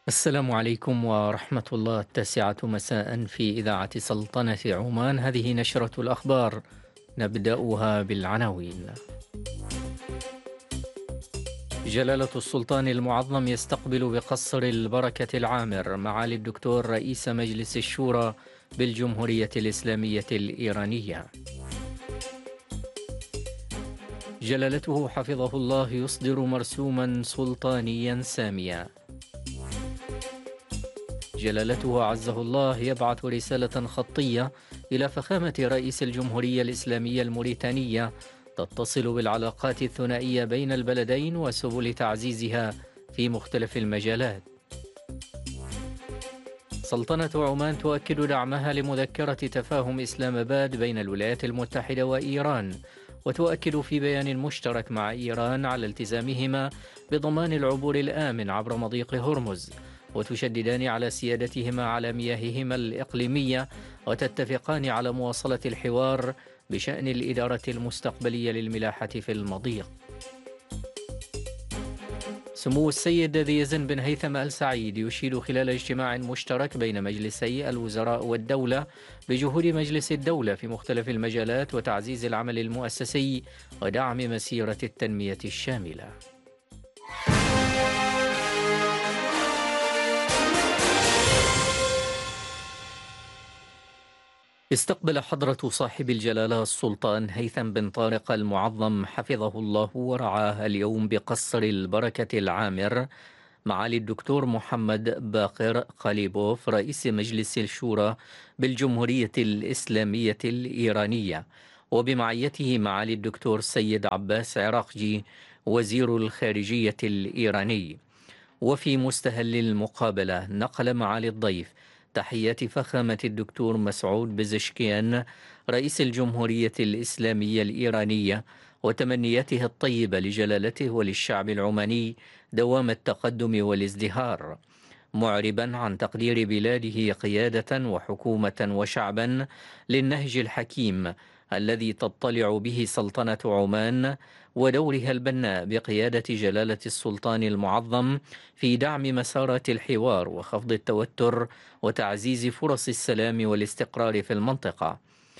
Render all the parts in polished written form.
السلام عليكم ورحمة الله. 9 مساء في إذاعة سلطنة عمان. هذه نشرة الأخبار، نبدأها بالعناوين. جلالة السلطان المعظم يستقبل بقصر البركة العامر معالي الدكتور رئيس مجلس الشورى بالجمهورية الإسلامية الإيرانية. جلالته حفظه الله يصدر مرسوما سلطانيا ساميا. جلالته عزه الله يبعث رسالة خطية إلى فخامة رئيس الجمهورية الإسلامية الموريتانية تتصل بالعلاقات الثنائية بين البلدين وسبل تعزيزها في مختلف المجالات. سلطنة عمان تؤكد دعمها لمذكرة تفاهم إسلام آباد بين الولايات المتحدة وإيران، وتؤكد في بيان مشترك مع إيران على التزامهما بضمان العبور الآمن عبر مضيق هرمز، وتشددان على سيادتهما على مياههما الإقليمية، وتتفقان على مواصلة الحوار بشأن الإدارة المستقبلية للملاحة في المضيق. سمو السيد ذي يزن بن هيثم آل سعيد يشيد خلال اجتماع مشترك بين مجلسي الوزراء والدولة بجهود مجلس الدولة في مختلف المجالات وتعزيز العمل المؤسسي ودعم مسيرة التنمية الشاملة. استقبل حضرة صاحب الجلالة السلطان هيثم بن طارق المعظم حفظه الله ورعاه اليوم بقصر البركة العامر معالي الدكتور محمد باقر قليبوف رئيس مجلس الشورى بالجمهورية الإسلامية الإيرانية، وبمعيته معالي الدكتور سيد عباس عراقجي وزير الخارجية الإيراني. وفي مستهل المقابلة نقل معالي الضيف تحيات فخامة الدكتور مسعود بزشكيان رئيس الجمهورية الإسلامية الإيرانية وتمنياته الطيبة لجلالته وللشعب العماني دوام التقدم والازدهار، معربا عن تقدير بلاده قيادة وحكومة وشعبا للنهج الحكيم الذي تطلع به سلطنة عمان، ودورها البناء بقيادة جلالة السلطان المعظم في دعم مسارات الحوار وخفض التوتر وتعزيز فرص السلام والاستقرار في المنطقة.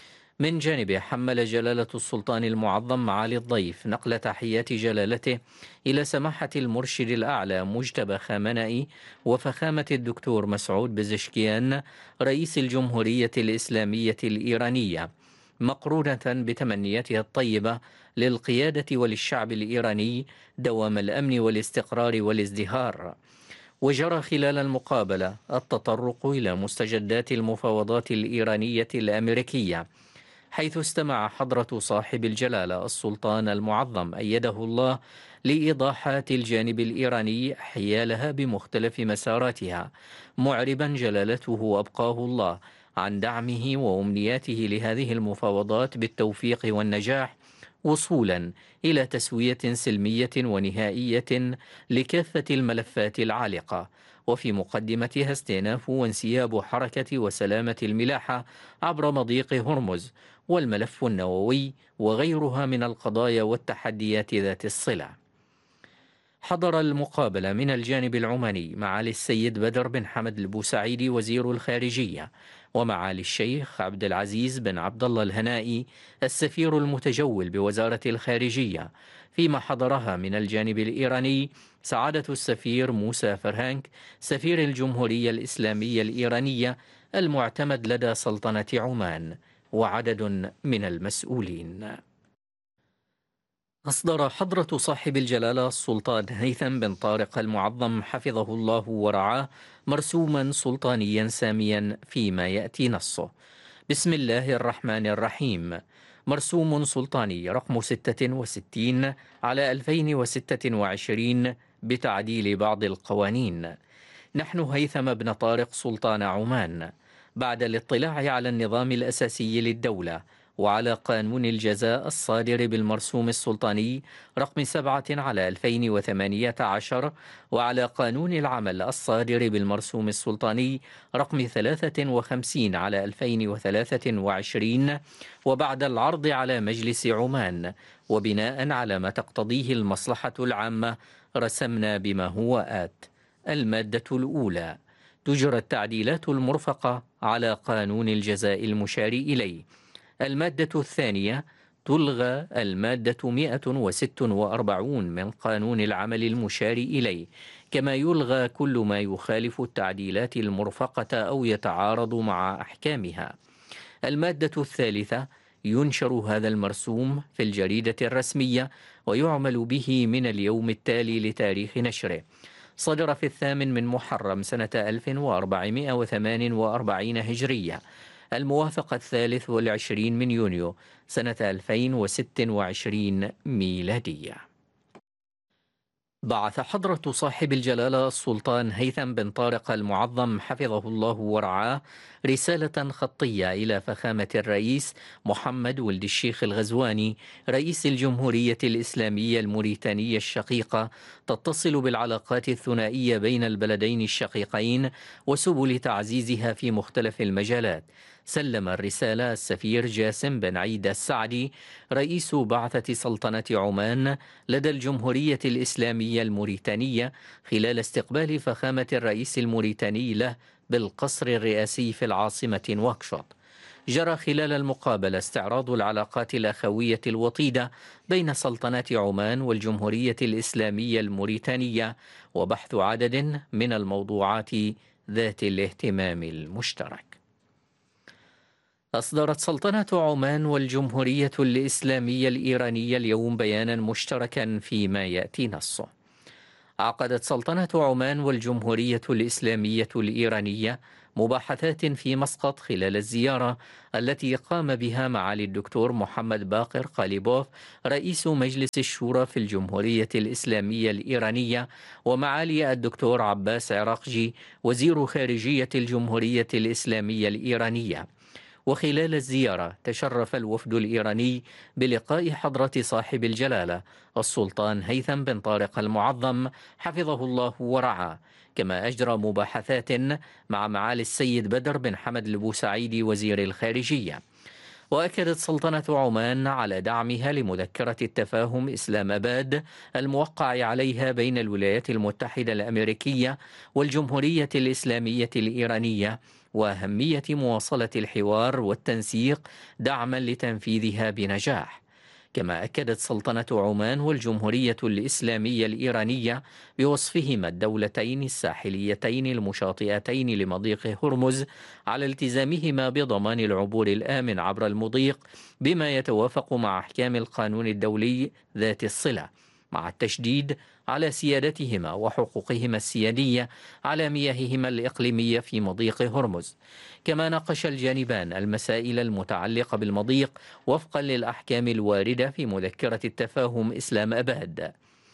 من جانبه حمل جلالة السلطان المعظم معالي الضيف نقل تحيات جلالته إلى سماحة المرشد الأعلى مجتبى خامنئي وفخامة الدكتور مسعود بزشكيان رئيس الجمهورية الإسلامية الإيرانية، مقرونة بتمنياته الطيبة للقيادة وللشعب الإيراني دوام الأمن والاستقرار والازدهار. وجرى خلال المقابلة التطرق إلى مستجدات المفاوضات الإيرانية الأمريكية، حيث استمع حضرة صاحب الجلالة السلطان المعظم أيده الله لإيضاحات الجانب الإيراني حيالها بمختلف مساراتها، معربا جلالته أبقاه الله عن دعمه وأمنياته لهذه المفاوضات بالتوفيق والنجاح، وصولا إلى تسوية سلمية ونهائية لكافة الملفات العالقة، وفي مقدمتها استئناف وانسياب حركة وسلامة الملاحة عبر مضيق هرمز والملف النووي وغيرها من القضايا والتحديات ذات الصلة. حضر المقابلة من الجانب العماني معالي السيد بدر بن حمد البوسعيدي وزير الخارجية، ومعالي الشيخ عبد العزيز بن عبد الله الهنائي السفير المتجول بوزارة الخارجية، فيما حضرها من الجانب الإيراني سعادة السفير موسى فرهانك سفير الجمهورية الإسلامية الإيرانية المعتمد لدى سلطنة عمان، وعدد من المسؤولين. أصدر حضرة صاحب الجلالة السلطان هيثم بن طارق المعظم حفظه الله ورعاه مرسوما سلطانيا ساميا فيما يأتي نصه. بسم الله الرحمن الرحيم. مرسوم سلطاني رقم 66 على 2026 بتعديل بعض القوانين. نحن هيثم بن طارق سلطان عمان، بعد الاطلاع على النظام الأساسي للدولة وعلى قانون الجزاء الصادر بالمرسوم السلطاني رقم 7 على 2018، وعلى قانون العمل الصادر بالمرسوم السلطاني رقم 53 على 2023، وبعد العرض على مجلس عمان وبناء على ما تقتضيه المصلحة العامة رسمنا بما هو آت. المادة الأولى: تجرى التعديلات المرفقة على قانون الجزاء المشار إليه. المادة الثانية: تلغى المادة 146 من قانون العمل المشار إليه، كما يلغى كل ما يخالف التعديلات المرفقة أو يتعارض مع أحكامها. المادة الثالثة: ينشر هذا المرسوم في الجريدة الرسمية ويعمل به من اليوم التالي لتاريخ نشره. صدر في 8 من محرم سنة 1448 هجرية، الموافق 23 من يونيو سنة 2026 ميلادية. بعث حضرة صاحب الجلالة السلطان هيثم بن طارق المعظم حفظه الله ورعاه رسالة خطية إلى فخامة الرئيس محمد ولد الشيخ الغزواني رئيس الجمهورية الإسلامية الموريتانية الشقيقة، تتصل بالعلاقات الثنائية بين البلدين الشقيقين وسبل تعزيزها في مختلف المجالات. سلم الرسالة السفير جاسم بن عيد السعدي رئيس بعثة سلطنة عمان لدى الجمهورية الإسلامية الموريتانية خلال استقبال فخامة الرئيس الموريتاني له بالقصر الرئاسي في العاصمة نواكشوط. جرى خلال المقابلة استعراض العلاقات الأخوية الوطيدة بين سلطنة عمان والجمهورية الإسلامية الموريتانية وبحث عدد من الموضوعات ذات الاهتمام المشترك. أصدرت سلطنة عمان والجمهورية الإسلامية الإيرانية اليوم بيانا مشتركا فيما يأتي نصه. عقدت سلطنة عمان والجمهورية الإسلامية الإيرانية مباحثات في مسقط خلال الزيارة التي قام بها معالي الدكتور محمد باقر قاليبوف رئيس مجلس الشورى في الجمهورية الإسلامية الإيرانية، ومعالي الدكتور عباس عراقجي وزير خارجية الجمهورية الإسلامية الإيرانية. وخلال الزيارة تشرف الوفد الإيراني بلقاء حضرة صاحب الجلالة السلطان هيثم بن طارق المعظم حفظه الله ورعاه، كما أجرى مباحثات مع معالي السيد بدر بن حمد البوسعيدي وزير الخارجية. وأكدت سلطنة عمان على دعمها لمذكرة التفاهم إسلام آباد الموقع عليها بين الولايات المتحدة الأمريكية والجمهورية الإسلامية الإيرانية، وأهمية مواصلة الحوار والتنسيق دعما لتنفيذها بنجاح. كما أكدت سلطنة عمان والجمهورية الإسلامية الإيرانية بوصفهما الدولتين الساحليتين المشاطئتين لمضيق هرمز على التزامهما بضمان العبور الآمن عبر المضيق بما يتوافق مع أحكام القانون الدولي ذات الصلة، مع التشديد على سيادتهما وحقوقهما السيادية على مياههما الإقليمية في مضيق هرمز. كما ناقش الجانبان المسائل المتعلقة بالمضيق وفقا للأحكام الواردة في مذكرة التفاهم إسلام آباد.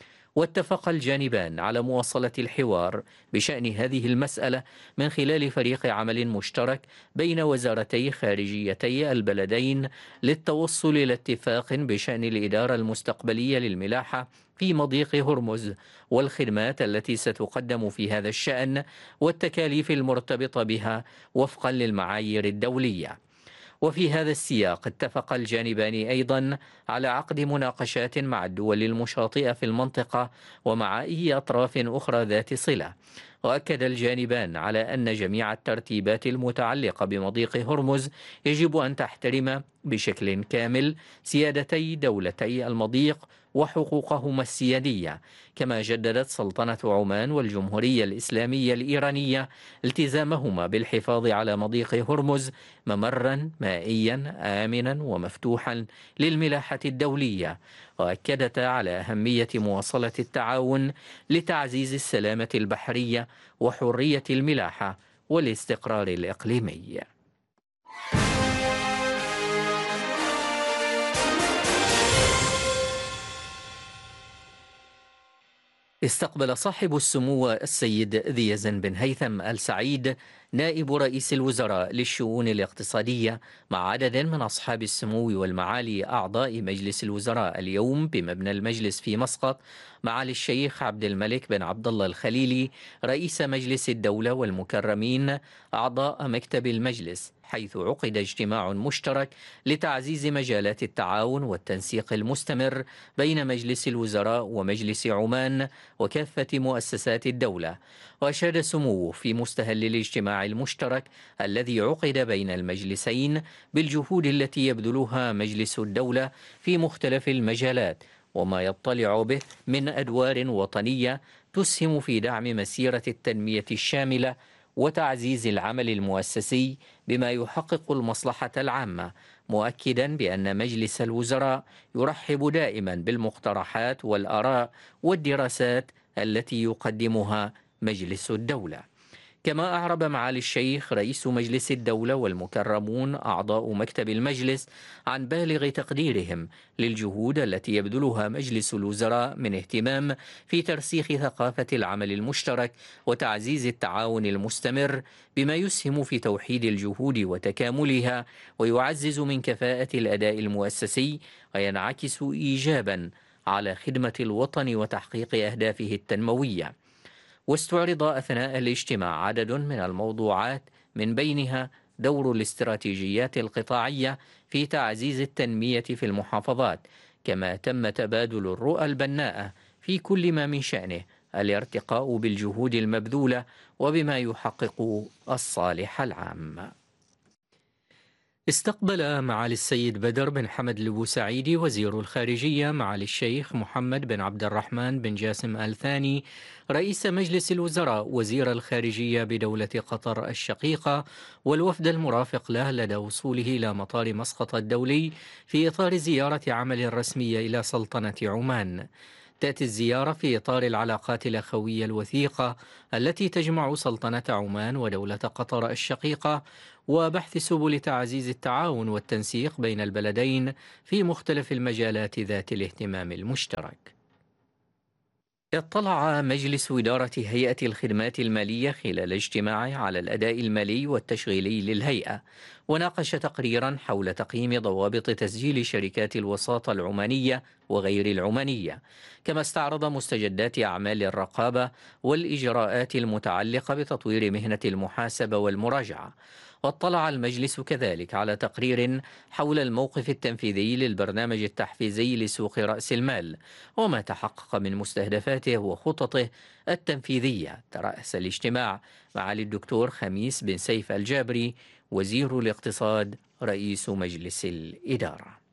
واتفق الجانبان على مواصلة الحوار بشأن هذه المسألة من خلال فريق عمل مشترك بين وزارتي خارجيتي البلدين للتوصل إلى اتفاق بشأن الإدارة المستقبلية للملاحة في مضيق هرمز والخدمات التي ستقدم في هذا الشأن والتكاليف المرتبطة بها وفقا للمعايير الدولية. وفي هذا السياق اتفق الجانبان أيضا على عقد مناقشات مع الدول المشاطئة في المنطقة ومع أي أطراف أخرى ذات صلة. وأكد الجانبان على أن جميع الترتيبات المتعلقة بمضيق هرمز يجب أن تحترم بشكل كامل سيادتي دولتي المضيق وحقوقهما السيادية. كما جددت سلطنة عمان والجمهورية الإسلامية الإيرانية التزامهما بالحفاظ على مضيق هرمز ممرا مائيا آمنا ومفتوحا للملاحة الدولية، وأكدتا على أهمية مواصلة التعاون لتعزيز السلامة البحرية وحرية الملاحة والاستقرار الإقليمي. استقبل صاحب السمو السيد ذي يزن بن هيثم آل سعيد نائب رئيس الوزراء للشؤون الاقتصادية مع عدد من أصحاب السمو والمعالي أعضاء مجلس الوزراء اليوم بمبنى المجلس في مسقط، معالي الشيخ عبد الملك بن عبد الله الخليلي رئيس مجلس الدولة والمكرمين أعضاء مكتب المجلس، حيث عقد اجتماع مشترك لتعزيز مجالات التعاون والتنسيق المستمر بين مجلس الوزراء ومجلس عمان وكافة مؤسسات الدولة. وأشاد سموه في مستهل الاجتماع المشترك الذي عقد بين المجلسين بالجهود التي يبذلها مجلس الدولة في مختلف المجالات وما يطلع به من أدوار وطنية تسهم في دعم مسيرة التنمية الشاملة وتعزيز العمل المؤسسي بما يحقق المصلحة العامة، مؤكدا بأن مجلس الوزراء يرحب دائما بالمقترحات والآراء والدراسات التي يقدمها مجلس الدولة. كما أعرب معالي الشيخ رئيس مجلس الدولة والمكرمون أعضاء مكتب المجلس عن بالغ تقديرهم للجهود التي يبذلها مجلس الوزراء من اهتمام في ترسيخ ثقافة العمل المشترك وتعزيز التعاون المستمر، بما يسهم في توحيد الجهود وتكاملها ويعزز من كفاءة الأداء المؤسسي وينعكس إيجابا على خدمة الوطن وتحقيق أهدافه التنموية. واستعرض أثناء الاجتماع عدد من الموضوعات من بينها دور الاستراتيجيات القطاعية في تعزيز التنمية في المحافظات، كما تم تبادل الرؤى البناءة في كل ما من شأنه الارتقاء بالجهود المبذولة وبما يحقق الصالح العام. استقبل معالي السيد بدر بن حمد البوسعيدي وزير الخارجية معالي الشيخ محمد بن عبد الرحمن بن جاسم آل ثاني رئيس مجلس الوزراء وزير الخارجية بدولة قطر الشقيقة والوفد المرافق له لدى وصوله إلى مطار مسقط الدولي في إطار زيارة عمل رسمية إلى سلطنة عمان. تأتي الزيارة في إطار العلاقات الأخوية الوثيقة التي تجمع سلطنة عمان ودولة قطر الشقيقة وبحث سبل تعزيز التعاون والتنسيق بين البلدين في مختلف المجالات ذات الاهتمام المشترك. اطلع مجلس إدارة هيئة الخدمات المالية خلال اجتماعه على الأداء المالي والتشغيلي للهيئة، وناقش تقريرا حول تقييم ضوابط تسجيل شركات الوساطة العمانية وغير العمانية، كما استعرض مستجدات أعمال الرقابة والإجراءات المتعلقة بتطوير مهنة المحاسبة والمراجعة. واطلع المجلس كذلك على تقرير حول الموقف التنفيذي للبرنامج التحفيزي لسوق رأس المال وما تحقق من مستهدفاته وخططه التنفيذية. ترأس الاجتماع معالي الدكتور خميس بن سيف الجابري وزير الاقتصاد رئيس مجلس الإدارة.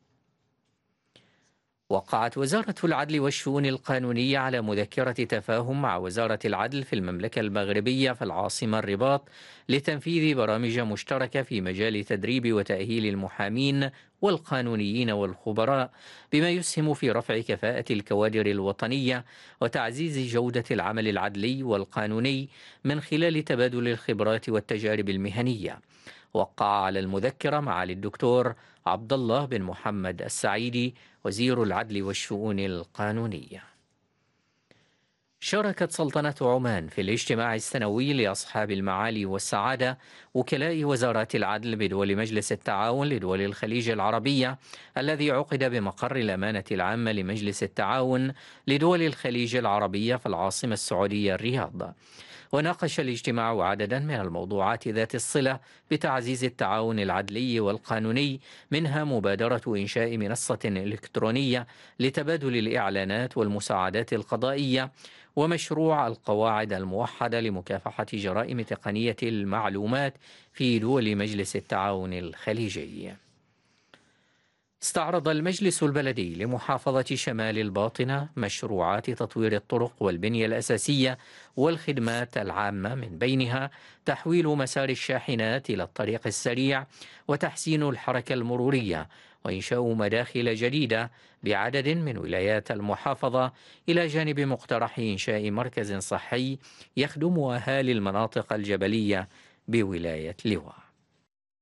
وقعت وزارة العدل والشؤون القانونية على مذكرة تفاهم مع وزارة العدل في المملكة المغربية في العاصمة الرباط لتنفيذ برامج مشتركة في مجال تدريب وتأهيل المحامين والقانونيين والخبراء، بما يسهم في رفع كفاءة الكوادر الوطنية وتعزيز جودة العمل العدلي والقانوني من خلال تبادل الخبرات والتجارب المهنية. وقع على المذكرة معالي الدكتور عبد الله بن محمد السعيدي وزير العدل والشؤون القانونية. شاركت سلطنة عمان في الاجتماع السنوي لأصحاب المعالي والسعادة وكلاء وزارات العدل بدول مجلس التعاون لدول الخليج العربية الذي عقد بمقر الأمانة العامة لمجلس التعاون لدول الخليج العربية في العاصمة السعودية الرياض. وناقش الاجتماع عددا من الموضوعات ذات الصلة بتعزيز التعاون العدلي والقانوني، منها مبادرة إنشاء منصة إلكترونية لتبادل الإعلانات والمساعدات القضائية، ومشروع القواعد الموحدة لمكافحة جرائم تقنية المعلومات في دول مجلس التعاون الخليجي. استعرض المجلس البلدي لمحافظة شمال الباطنة مشروعات تطوير الطرق والبنية الأساسية والخدمات العامة، من بينها تحويل مسار الشاحنات إلى الطريق السريع وتحسين الحركة المرورية وإنشاء مداخل جديدة بعدد من ولايات المحافظة، إلى جانب مقترح إنشاء مركز صحي يخدم أهالي المناطق الجبلية بولاية لواء.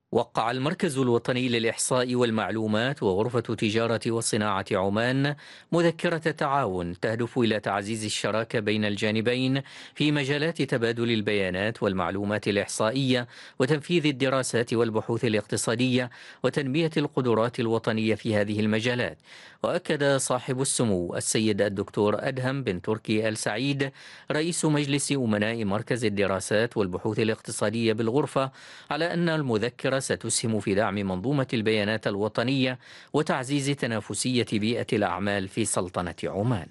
وقع المركز الوطني للإحصاء والمعلومات وغرفة تجارة وصناعة عمان مذكرة تعاون تهدف إلى تعزيز الشراكة بين الجانبين في مجالات تبادل البيانات والمعلومات الإحصائية وتنفيذ الدراسات والبحوث الاقتصادية وتنمية القدرات الوطنية في هذه المجالات. وأكد صاحب السمو السيد الدكتور أدهم بن تركي آل سعيد رئيس مجلس أمناء مركز الدراسات والبحوث الاقتصادية بالغرفة على أن المذكرة ستسهم في دعم منظومة البيانات الوطنية وتعزيز تنافسية بيئة الأعمال في سلطنة عمان.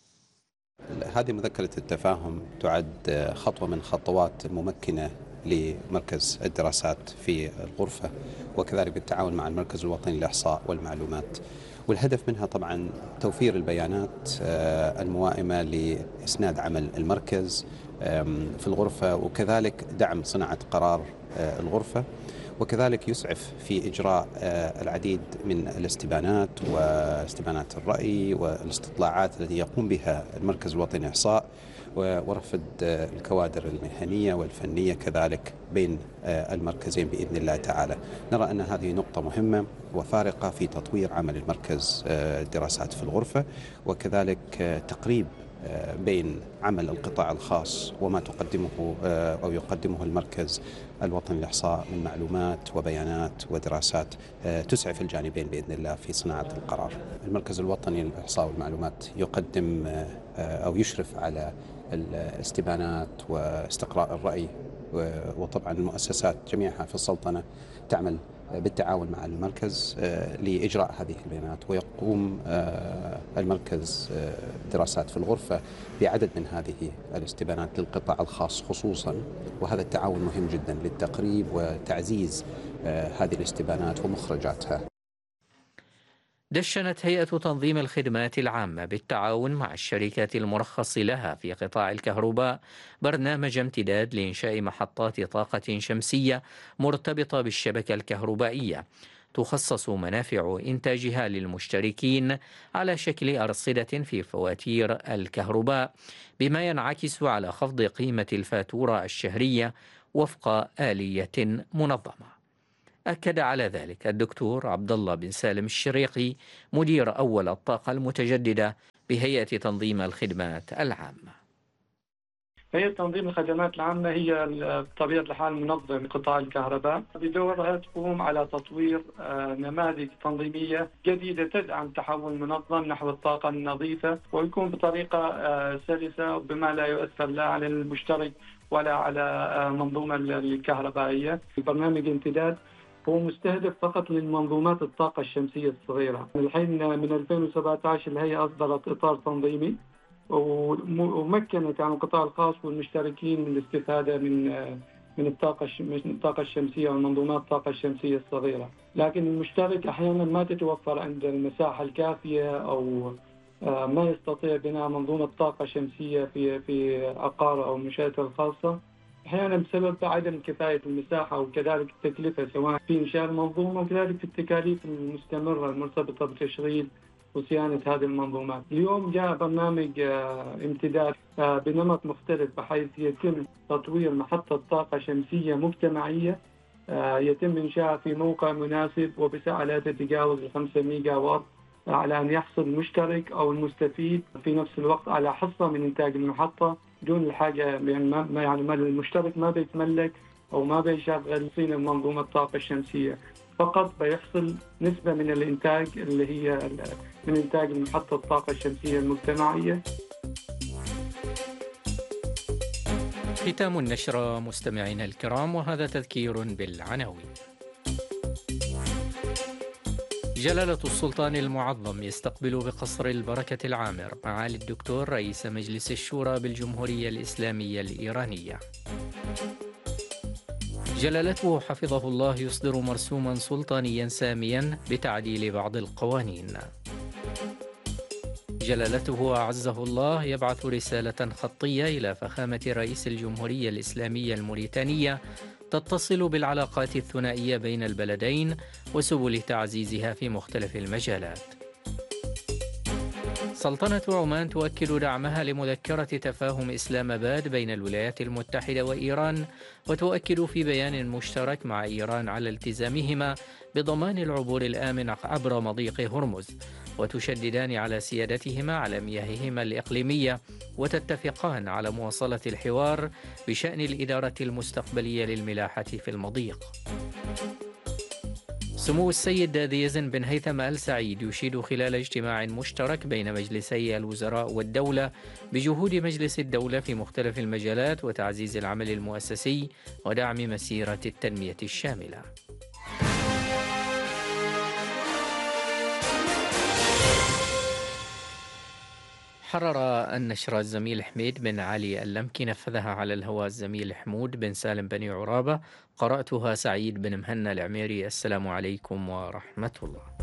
هذه مذكرة التفاهم تعد خطوة من خطوات ممكنة لمركز الدراسات في الغرفة، وكذلك بالتعاون مع المركز الوطني للإحصاء والمعلومات. والهدف منها طبعا توفير البيانات الموائمة لإسناد عمل المركز في الغرفة، وكذلك دعم صناعة قرار الغرفة، وكذلك يسعف في إجراء العديد من الاستبانات واستبانات الرأي والاستطلاعات التي يقوم بها المركز الوطني للإحصاء، ورفد الكوادر المهنية والفنية كذلك بين المركزين بإذن الله تعالى. نرى أن هذه نقطة مهمة وفارقة في تطوير عمل المركز الدراسات في الغرفة، وكذلك تقريب بين عمل القطاع الخاص وما تقدمه أو يقدمه المركز الوطني للإحصاء من معلومات وبيانات ودراسات تسعف الجانبين بإذن الله في صناعة القرار. المركز الوطني للإحصاء والمعلومات يقدم أو يشرف على الاستبانات واستقراء الرأي، وطبعا المؤسسات جميعها في السلطنة تعمل بالتعاون مع المركز لإجراء هذه البيانات، ويقوم المركز دراسات في الغرفة بعدد من هذه الاستبانات للقطاع الخاص خصوصا، وهذا التعاون مهم جدا للتقريب وتعزيز هذه الاستبانات ومخرجاتها. دشنت هيئة تنظيم الخدمات العامة بالتعاون مع الشركات المرخص لها في قطاع الكهرباء برنامج امتداد لإنشاء محطات طاقة شمسية مرتبطة بالشبكة الكهربائية تخصص منافع إنتاجها للمشتركين على شكل أرصدة في فواتير الكهرباء، بما ينعكس على خفض قيمة الفاتورة الشهرية وفق آلية منظمة. أكد على ذلك الدكتور عبد الله بن سالم الشريقي مدير أول الطاقة المتجددة بهيئة تنظيم الخدمات العامة. هيئة تنظيم الخدمات العامة هي بطبيعة الحال منظم قطاع الكهرباء، بدورها تقوم على تطوير نماذج تنظيمية جديدة تدعم تحول منظم نحو الطاقة النظيفة، ويكون بطريقة سلسة بما لا يؤثر لا على المشترك ولا على منظومة الكهربائية. برنامج امتداد هو مستهدف فقط للمنظومات الطاقة الشمسية الصغيرة. الحين من 2017 الهيئة أصدرت إطار تنظيمي ومكنت عن القطاع الخاص والمشتركين من الاستفادة من الطاقة الشمسية والمنظومات الطاقة الشمسية الصغيرة، لكن المشترك أحيانا ما تتوفر عنده المساحة الكافية أو ما يستطيع بناء منظومة طاقة شمسية في عقاره أو منشأته الخاصة، أحيانا بسبب عدم كفاية المساحة وكذلك التكلفة سواء في إنشاء المنظومة وكذلك في التكاليف المستمرة المرتبطة بتشغيل وصيانة هذه المنظومات. اليوم جاء برنامج امتداد بنمط مختلف، بحيث يتم تطوير محطة طاقة شمسية مجتمعية يتم إنشاءها في موقع مناسب وبسعة لا تتجاوز 5 ميجا واط، على أن يحصل المشترك أو المستفيد في نفس الوقت على حصة من إنتاج المحطة دون الحاجة، يعني ما المشترك ما بيتملك أو ما بيشغل صين المنظومة الطاقة الشمسية، فقط بيحصل نسبة من الإنتاج اللي هي من إنتاج المحطة الطاقة الشمسية المجتمعية. ختام النشرة مستمعينا الكرام، وهذا تذكير بالعناوين. جلالة السلطان المعظم يستقبل بقصر البركة العامر معالي الدكتور رئيس مجلس الشورى بالجمهورية الإسلامية الإيرانية. جلالته حفظه الله يصدر مرسوما سلطانيا ساميا بتعديل بعض القوانين. جلالته أعزه الله يبعث رسالة خطية إلى فخامة رئيس الجمهورية الإسلامية الموريتانية تتصل بالعلاقات الثنائية بين البلدين وسبل تعزيزها في مختلف المجالات. سلطنة عمان تؤكد دعمها لمذكرة تفاهم إسلام آباد بين الولايات المتحدة وإيران، وتؤكد في بيان مشترك مع إيران على التزامهما بضمان العبور الآمن عبر مضيق هرمز، وتشددان على سيادتهما على مياههما الإقليمية، وتتفقان على مواصلة الحوار بشأن الإدارة المستقبلية للملاحة في المضيق. سمو السيد ذي يزن بن هيثم آل سعيد يشيد خلال اجتماع مشترك بين مجلسي الوزراء والدولة بجهود مجلس الدولة في مختلف المجالات وتعزيز العمل المؤسسي ودعم مسيرة التنمية الشاملة. حرر النشر الزميل حميد بن علي اللمكي، نفذها على الهواء الزميل حمود بن سالم بني عرابة، قرأتها سعيد بن مهنا العميري. السلام عليكم ورحمة الله.